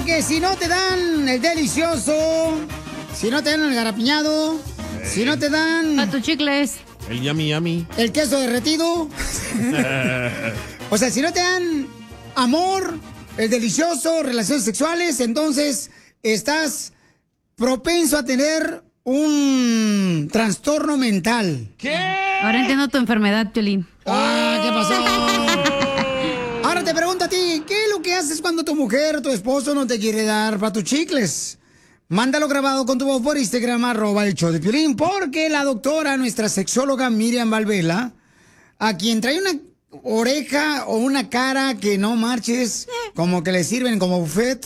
que si no te dan el delicioso, si no te dan el garapiñado, si no te dan... A tus chicles. El yummy yummy. El queso derretido. O sea, si no te dan amor, el delicioso, relaciones sexuales, entonces estás propenso a tener un trastorno mental. ¿Qué? Ahora entiendo tu enfermedad, Piolín. Ah, ¿qué pasó? Ahora te pregunto a ti, ¿qué es lo que haces cuando tu mujer o tu esposo no te quiere dar para tus chicles? Mándalo grabado con tu voz por Instagram, @el-show-de-Piolín, porque la doctora, nuestra sexóloga Miriam Valvela, a quien trae una oreja o una cara que no marches, como que le sirven como buffet.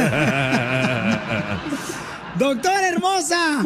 ¡Doctora hermosa!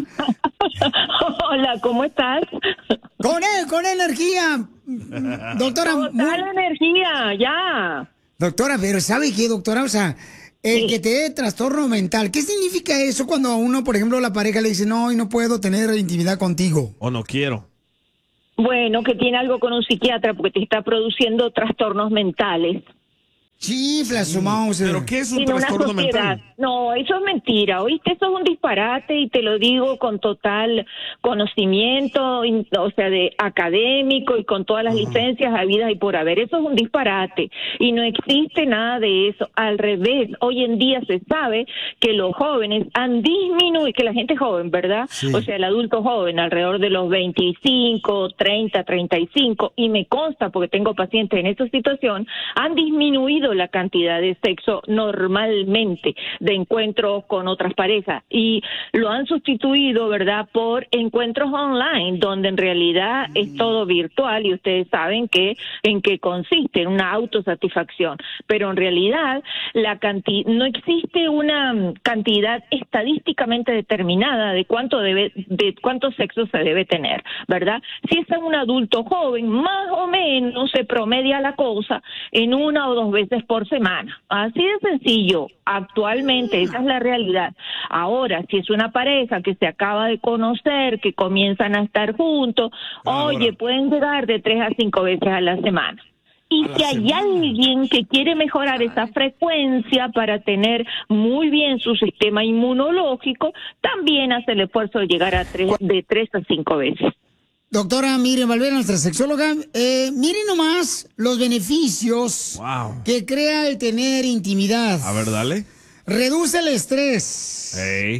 Hola, ¿cómo estás? Con energía. Doctora. Total energía, ya. Doctora, pero ¿sabe qué, doctora? O sea, el que te dé trastorno mental, ¿qué significa eso cuando a uno, por ejemplo, la pareja le dice, no, y no puedo tener intimidad contigo? O no quiero. Bueno, que tiene algo con un psiquiatra porque te está produciendo trastornos mentales. Chifla su mouse. ¿Pero qué es un Tiene una trastorno sociedad. mental? No, eso es mentira, ¿oíste? Eso es un disparate y te lo digo con total conocimiento, o sea, de académico y con todas las licencias habidas y por haber. Eso es un disparate y no existe nada de eso. Al revés, hoy en día se sabe que los jóvenes han disminuido, que la gente joven, ¿verdad? Sí. O sea, el adulto joven, alrededor de los 25, 30, 35, y me consta porque tengo pacientes en esta situación, han disminuido la cantidad de sexo normalmente, de encuentros con otras parejas, y lo han sustituido, ¿verdad?, por encuentros online, donde en realidad es todo virtual y ustedes saben que en qué consiste, en una autosatisfacción, pero en realidad no existe una cantidad estadísticamente determinada de cuánto sexo se debe tener, ¿verdad? Si es un adulto joven, más o menos se promedia la cosa en 1 o 2 veces por semana. Así de sencillo. Actualmente esa es la realidad. Ahora, si es una pareja que se acaba de conocer, que comienzan a estar juntos, pueden llegar de 3 a 5 veces a la semana. Y si hay alguien que quiere mejorar esa frecuencia para tener muy bien su sistema inmunológico, también hace el esfuerzo de llegar a de 3 a 5 veces. Doctora Miriam Valvera, nuestra sexóloga, miren nomás los beneficios que crea el tener intimidad. A ver, dale. Reduce el estrés.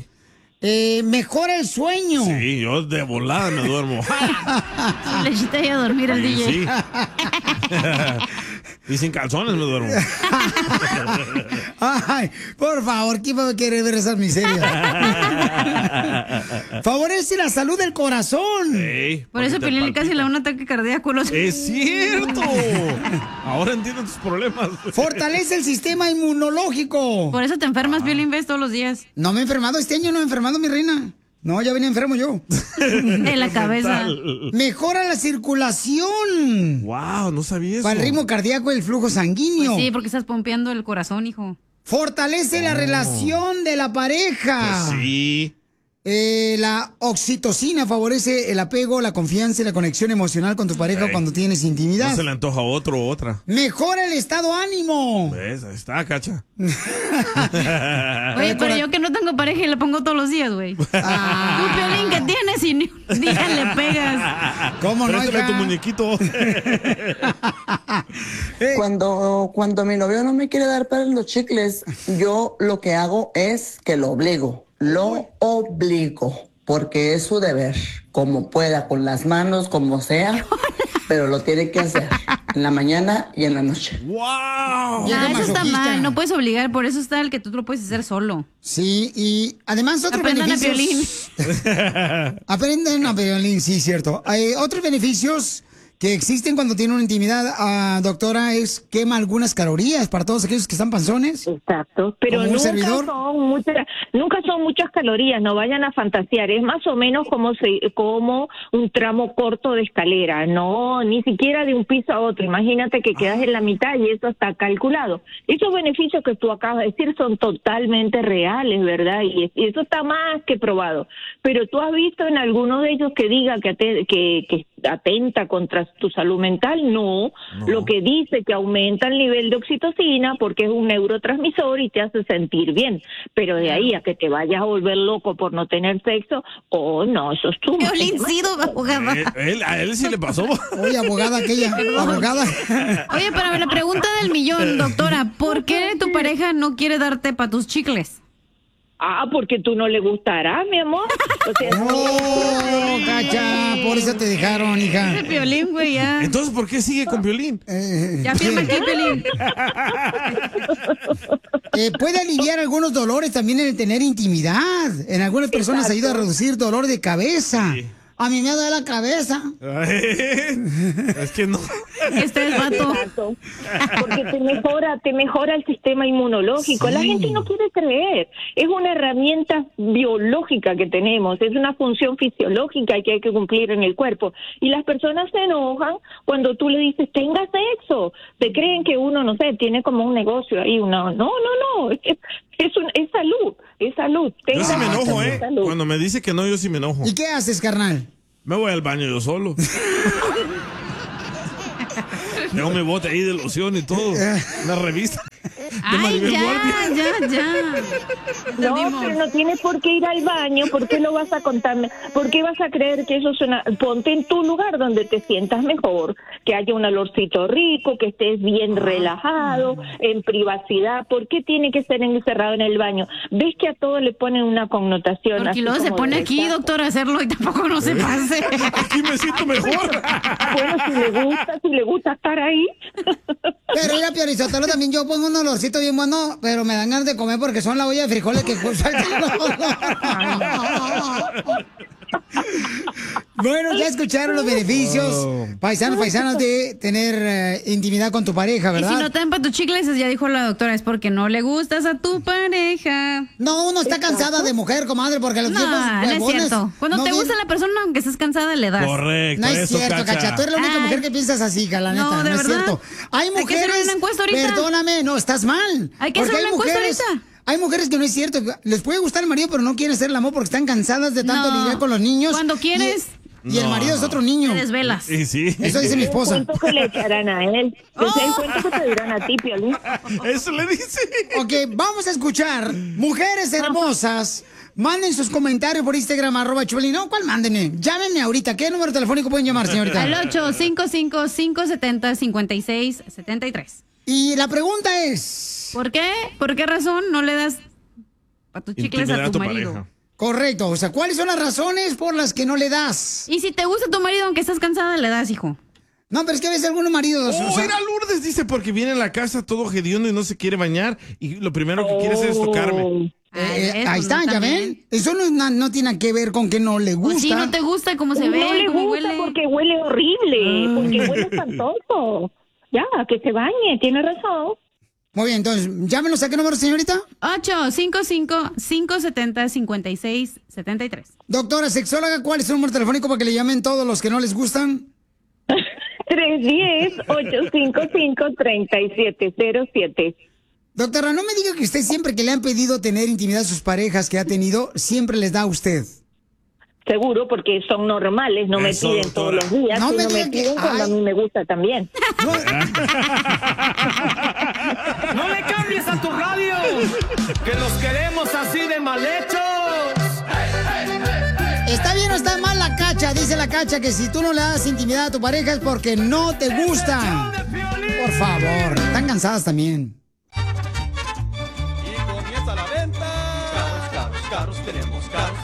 Mejora el sueño. Sí, yo de volada me duermo. Le quité a dormir al DJ. Sí. Y sin calzones me duermo. Ay, por favor, ¿quién va a querer ver esas miserias? Favorece la salud del corazón. Por eso Piolín casi le da un ataque cardíaco. ¡Es cierto! Ahora entiendo tus problemas. Fortalece el sistema inmunológico. Por eso te enfermas, Piolín, ves todos los días. No me he enfermado este año, no he enfermado, mi reina. No, ya venía enfermo yo. En la cabeza. Mejora la circulación. Wow, no sabía eso. Para el ritmo cardíaco y el flujo sanguíneo. Pues sí, porque estás pompeando el corazón, hijo. Fortalece la relación de la pareja. Pues sí. La oxitocina favorece el apego, la confianza y la conexión emocional con tu pareja cuando tienes intimidad. No se le antoja a otro o otra. Mejora el estado ánimo. ¿Ves? Ahí está, cacha. Oye, pero yo que no tengo pareja y le pongo todos los días, güey. Tú, Piolín, que tienes y ni un día le pegas. ¿Cómo no? Préstale tu muñequito. Cuando mi novio no me quiere dar para los chicles, yo lo que hago es que lo obligo. Lo obligo, porque es su deber, como pueda, con las manos, como sea, pero lo tiene que hacer en la mañana y en la noche. ¡Wow! Eso está mal, no puedes obligar, por eso está el que tú lo puedes hacer solo. Sí, y además otros Aprendan beneficios. Aprendan a Piolín, sí, cierto. Hay otros beneficios que existen cuando tienen una intimidad, doctora, es quema algunas calorías para todos aquellos que están panzones. Exacto, pero nunca son muchas calorías, no vayan a fantasear, es más o menos como un tramo corto de escalera, no, ni siquiera de un piso a otro, imagínate que quedas en la mitad y eso está calculado. Esos beneficios que tú acabas de decir son totalmente reales, ¿verdad? Y eso está más que probado, pero tú has visto en alguno de ellos que diga que atenta contra tu salud mental, no. Lo que dice que aumenta el nivel de oxitocina porque es un neurotransmisor y te hace sentir bien, pero de ahí a que te vayas a volver loco por no tener sexo, no, eso es tú. Piolín, sí, abogada. A él sí le pasó. Oye, abogada aquella, abogada. Oye, pero la pregunta del millón, doctora, ¿por qué tu pareja no quiere darte para tus chicles? Porque tú no le gustarás, mi amor. O sea, Cacha, por eso te dejaron, hija. Ese Piolín, güey, ya. Entonces, ¿por qué sigue con Piolín? Ya firma aquí, Piolín. Puede aliviar algunos dolores también en el tener intimidad. En algunas personas ayuda a reducir dolor de cabeza. Sí. A mí me duele la cabeza. Es que no. Este es vato. Exacto. Porque te mejora el sistema inmunológico. Sí. La gente no quiere creer. Es una herramienta biológica que tenemos. Es una función fisiológica que hay que cumplir en el cuerpo. Y las personas se enojan cuando tú le dices, tenga sexo. Te creen que uno, no sé, tiene como un negocio ahí. No. Es salud. Es salud. Yo sí me enojo, salud. Cuando me dice que no, yo sí me enojo. ¿Y qué haces, carnal? Me voy al baño yo solo. Tengo mi bote ahí de loción y todo. La revista. Ay, ya. No, pero no tienes por qué ir al baño. ¿Por qué lo vas a contarme? ¿Por qué vas a creer que eso es una... Ponte en tu lugar donde te sientas mejor, que haya un olorcito rico, que estés bien relajado, en privacidad. ¿Por qué tiene que ser encerrado en el baño? ¿Ves que a todo le ponen una connotación? Porque luego se pone aquí, doctor, a hacerlo y tampoco no se pase. Aquí me siento mejor. Bueno, si le gusta estar ahí. Pero mira, Piolizotelo, también yo pongo un olorcito bien bueno, pero me dan ganas de comer porque son la olla de frijoles que sueltan. Bueno, ya escucharon los beneficios, paisanas, de tener intimidad con tu pareja, ¿verdad? Y si no te dan para tus chicles, ya dijo la doctora, es porque no le gustas a tu pareja. No, uno está cansada de mujer, comadre, porque los tiempos no es cierto. Cuando te gusta la persona, aunque estés cansada, le das. Correcto. No es cierto, Cacha. Tú eres la única mujer que piensas así, la neta. No, es cierto. Hay mujeres. Hay que hacer una encuesta ahorita. Perdóname, no, estás mal. Hay que hacer una encuesta ahorita. Hay mujeres que no es cierto. Les puede gustar el marido, pero no quieren hacer el amor porque están cansadas de tanto lidiar con los niños. Cuando quieres. Y el marido es otro niño. Te desvelas. Sí. Eso dice mi esposa. ¿Cuánto que le echarán a él? Es el cuento que te dirán a ti, Piolín. Eso le dice. Ok, vamos a escuchar. Mujeres hermosas, manden sus comentarios por Instagram, @Piolín. No, ¿cuál mándenme? Llámenme ahorita. ¿Qué número telefónico pueden llamar, señorita? Al 855-570-5673. Y la pregunta es... ¿Por qué? ¿Por qué razón no le das a tus chicles a tu marido? Pareja. Correcto, o sea, ¿cuáles son las razones por las que no le das? Y si te gusta tu marido, aunque estás cansada, le das, hijo. No, pero es que a veces algunos maridos... Mira, Lourdes dice, porque viene a la casa todo hediondo y no se quiere bañar y lo primero que quiere es tocarme. Ahí está, ¿ya ven? Eso no tiene que ver con que no le gusta. Si no te gusta cómo se ve, no le cómo gusta huele. porque huele horrible, porque huele espantoso. Ya, que se bañe, tiene razón. Muy bien, entonces, llámenos. ¿A qué número, señorita? 855-570-5673. Doctora sexóloga, ¿cuál es su número telefónico para que le llamen todos los que no les gustan? 310-855-3707. Doctora, no me diga que usted siempre que le han pedido tener intimidad a sus parejas que ha tenido, siempre les da a used. Seguro, porque son normales, no Eso, me piden doctora. todos los días, No me me diga piden que- cuando ay. a mí me gusta también. ¡No le cambies a tu radio! ¡Que los queremos así de mal hechos! ¿Está bien o está mal la Cacha? Dice la Cacha que si tú no le das intimidad a tu pareja es porque no te gusta. Por favor, están cansadas también. Y comienza la venta. Caros, tenemos carros.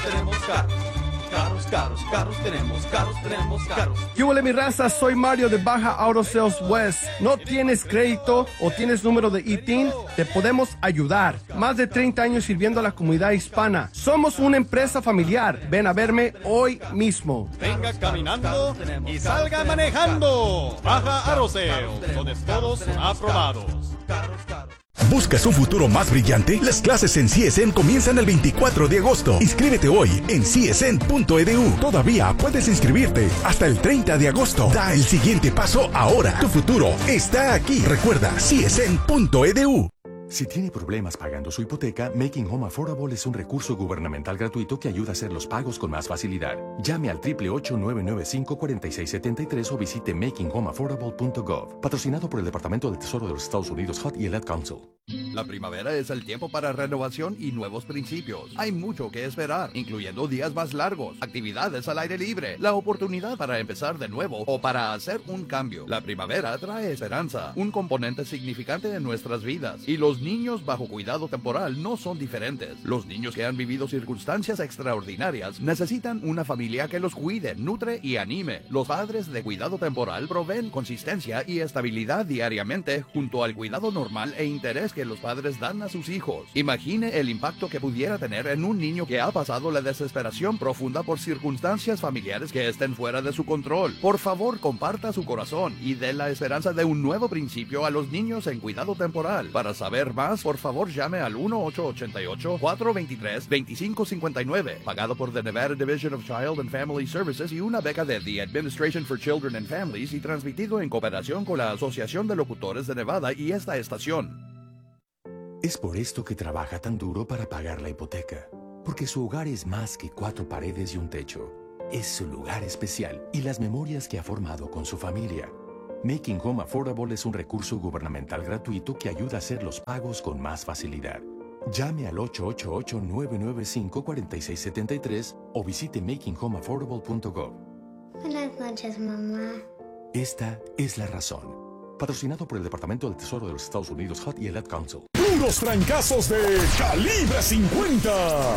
¿Qué huele, mi raza? Soy Mario de Baja Auto Sales West. ¿No tienes crédito o tienes número de ITIN? Te podemos ayudar. Más de 30 años sirviendo a la comunidad hispana. Somos una empresa familiar. Ven a verme hoy mismo. Venga caminando y salga manejando. Baja Aroseo, donde todos son aprobados. ¿Buscas un futuro más brillante? Las clases en CSN comienzan el 24 de agosto. Inscríbete hoy en csn.edu. Todavía puedes inscribirte hasta el 30 de agosto. Da el siguiente paso ahora. Tu futuro está aquí. Recuerda, csn.edu. Si tiene problemas pagando su hipoteca, Making Home Affordable es un recurso gubernamental gratuito que ayuda a hacer los pagos con más facilidad. Llame al 888-995-4673 o visite makinghomeaffordable.gov. Patrocinado por el Departamento del Tesoro de los Estados Unidos, HUD y el Ad Council. La primavera es el tiempo para renovación y nuevos principios. Hay mucho que esperar, incluyendo días más largos, actividades al aire libre, la oportunidad para empezar de nuevo o para hacer un cambio. La primavera trae esperanza, un componente significante en nuestras vidas, y los niños bajo cuidado temporal no son diferentes. Los niños que han vivido circunstancias extraordinarias necesitan una familia que los cuide, nutre y anime. Los padres de cuidado temporal proveen consistencia y estabilidad diariamente junto al cuidado normal e interés que los padres dan a sus hijos. Imagine el impacto que pudiera tener en un niño que ha pasado la desesperación profunda por circunstancias familiares que estén fuera de su control. Por favor, comparta su corazón y dé la esperanza de un nuevo principio a los niños en cuidado temporal. Para saber más, por favor, llame al 1-888-423-2559, pagado por The Nevada Division of Child and Family Services y una beca de The Administration for Children and Families y transmitido en cooperación con la Asociación de Locutores de Nevada y esta estación. Es por esto que trabaja tan duro para pagar la hipoteca, porque su hogar es más que 4 paredes y un techo. Es su lugar especial y las memorias que ha formado con su familia. Making Home Affordable es un recurso gubernamental gratuito que ayuda a hacer los pagos con más facilidad. Llame al 888-995-4673 o visite makinghomeaffordable.gov. Buenas noches, mamá. Esta es la razón. Patrocinado por el Departamento del Tesoro de los Estados Unidos, HUD y el Ad Council. Puros trancazos de Calibre 50.